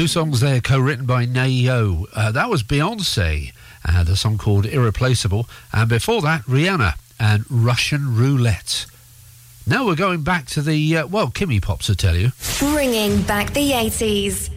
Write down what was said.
Two songs there co-written by Nayo. That was Beyonce, the song called Irreplaceable. And before that, Rihanna and Russian Roulette. Now we're going back to the, Kimmy Pops, I tell you. Bringing back the 80s.